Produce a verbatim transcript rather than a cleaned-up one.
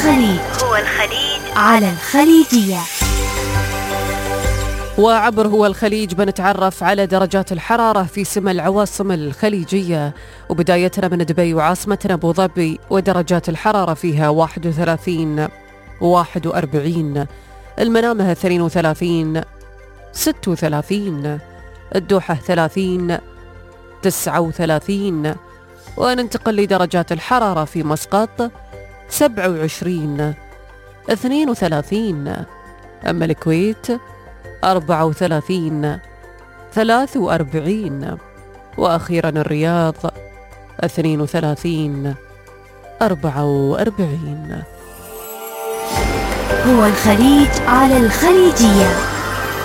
الخليج هو الخليج على الخليجية. وعبر هو الخليج بنتعرف على درجات الحرارة في سما العواصم الخليجية، وبدايتنا من دبي وعاصمتنا أبو ظبي، ودرجات الحرارة فيها واحد وثلاثين واحد وأربعين، المنامة اثنين وثلاثين ست وثلاثين، الدوحة ثلاثين تسعة وثلاثين، وننتقل لدرجات الحرارة في مسقط سبعة وعشرين اثنين وثلاثين، أما الكويت أربعة وثلاثين ثلاث وأربعين، وأخيرا الرياض اثنين وثلاثين أربعة وأربعين. هو الخليج على الخليجية.